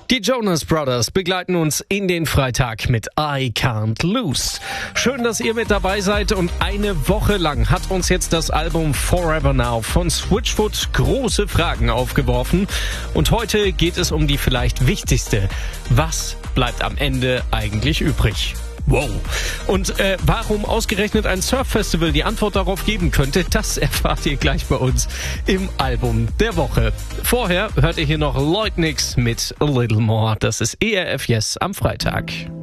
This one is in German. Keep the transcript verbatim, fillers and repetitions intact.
Die Jonas Brothers begleiten uns in den Freitag mit I Can't Lose. Schön, dass ihr mit dabei seid, und eine Woche lang hat uns jetzt das Album Forever Now von Switchfoot große Fragen aufgeworfen. Und heute geht es um die vielleicht wichtigste: Was bleibt am Ende eigentlich übrig? Wow. Und äh, warum ausgerechnet ein Surf-Festival die Antwort darauf geben könnte, das erfahrt ihr gleich bei uns im Album der Woche. Vorher hört ihr hier noch Lloyd Nix mit A Little More. Das ist E R F Yes am Freitag.